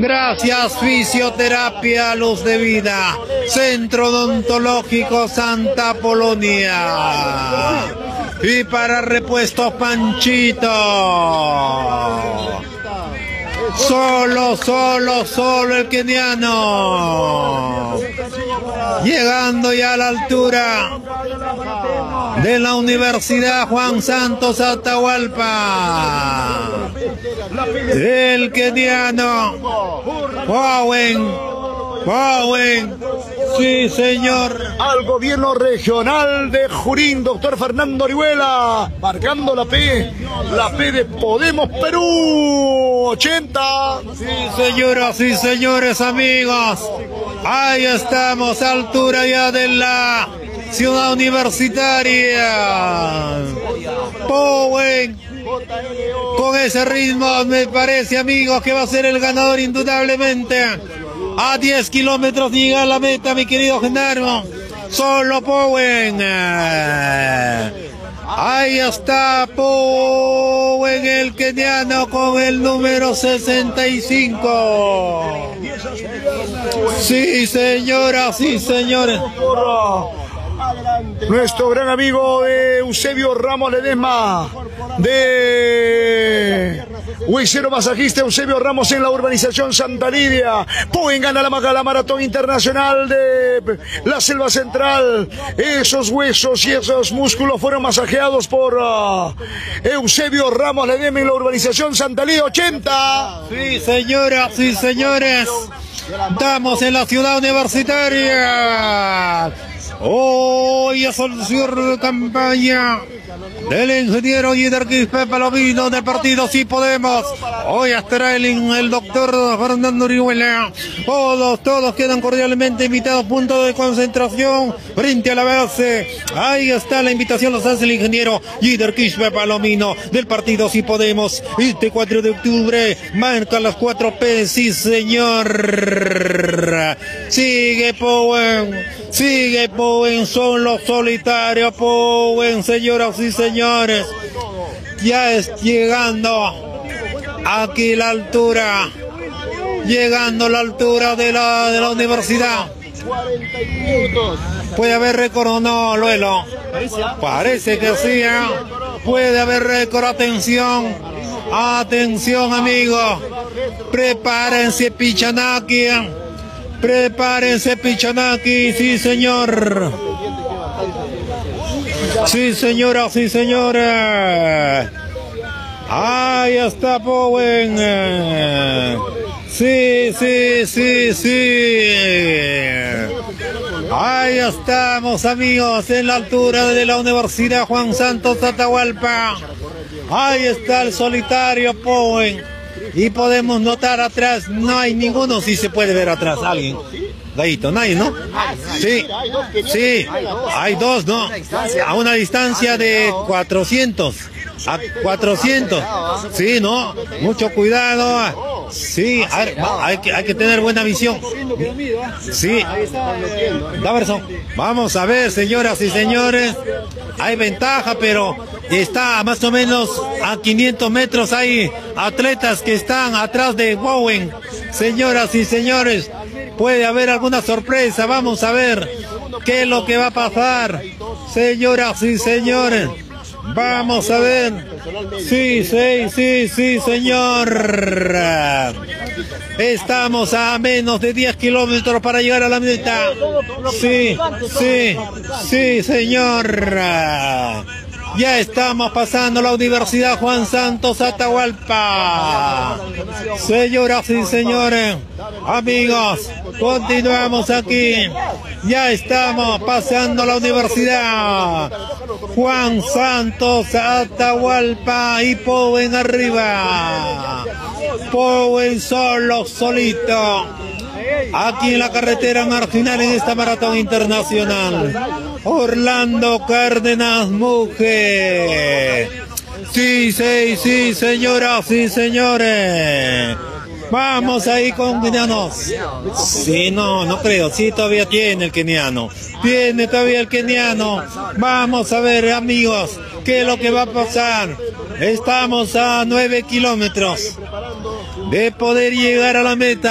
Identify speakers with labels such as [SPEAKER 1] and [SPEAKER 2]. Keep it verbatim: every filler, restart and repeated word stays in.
[SPEAKER 1] Gracias Fisioterapia Luz de Vida, Centro Odontológico Santa Polonia. Y para repuestos Panchito. Solo, solo, solo el keniano. Llegando ya a la altura de la Universidad Juan Santos Atahualpa. El keniano Bowen, Bowen, sí señor.
[SPEAKER 2] Al gobierno regional de Junín, doctor Fernando Orihuela, marcando la P, la P de Podemos Perú, ochenta.
[SPEAKER 1] Sí señoras y señores amigos, ahí estamos, a altura ya de la ciudad universitaria. Bowen, con ese ritmo me parece amigos que va a ser el ganador indudablemente. A diez kilómetros llega a la meta, mi querido gendarmo. Solo Bowen. Ahí está Bowen, el keniano, con el número sesenta y cinco. Sí, señoras y señores.
[SPEAKER 2] Nuestro gran amigo de Eusebio Ramos Ledesma, de Huesero Masajista Eusebio Ramos en la urbanización Santa Lidia. Bowen gana la, la maratón internacional de la Selva Central. Esos huesos y esos músculos fueron masajeados por uh, Eusebio Ramos Ledesma en la urbanización Santa Lidia, ochenta.
[SPEAKER 1] Sí, señoras y señores, estamos en la ciudad universitaria. Hoy es el cierre de campaña del ingeniero Guider Quispe Palomino del partido Sí Podemos. Hoy estará el, el doctor Fernando Orihuela. Todos, todos quedan cordialmente invitados. Punto de concentración frente a la base. Ahí está la invitación, los hace el ingeniero Guider Quispe Palomino del partido Sí Podemos. Este cuatro de octubre marca las cuatro P. Sí, señor. Sigue Bowen. Sigue Bowen, solo solitario Bowen, señoras y señores. Ya es llegando aquí la altura, llegando a la altura de la, de la universidad. Puede haber récord o no, Luelo. Parece que sí, ¿eh? Puede haber récord, atención. Atención, amigos. Prepárense, Pichanaki. Prepárense, Pichanaki, sí señor. Sí señora, sí señora. Ahí está Bowen. Sí, sí, sí, sí. Ahí estamos amigos, en la altura de la Universidad Juan Santos Atahualpa. Ahí está el solitario Bowen. Y podemos notar atrás, no hay ninguno, sí se puede ver atrás alguien. Gallito, nadie, ¿no? Sí, sí, hay dos, ¿no? A una distancia de cuatrocientos. A cuatrocientos. Sí, ¿no? Mucho cuidado. Sí, hay, hay, que, hay que tener buena visión. Sí. Daverson. Vamos a ver, señoras y señores. Hay ventaja, pero está más o menos a quinientos metros. Hay atletas que están atrás de Bowen. Señoras y señores, puede haber alguna sorpresa. Vamos a ver qué es lo que va a pasar. Señoras y señores, vamos a ver. Sí, sí, sí, sí, señor. Estamos a menos de diez kilómetros para llegar a la meta. Sí, sí, sí, señor. Ya estamos pasando la Universidad Juan Santos Atahualpa. Señoras y señores, amigos, continuamos aquí. Ya estamos pasando la Universidad Juan Santos Atahualpa y Bowen arriba. Bowen solo, solito. Aquí en la carretera marginal en esta maratón internacional. Orlando Cárdenas Mujer. Sí, sí, sí, señoras y señores. Vamos ahí con kenianos. Sí, no, no creo. Sí, todavía tiene el keniano. Tiene todavía el keniano. Vamos a ver, amigos, qué es lo que va a pasar. Estamos a nueve kilómetros de poder llegar a la meta.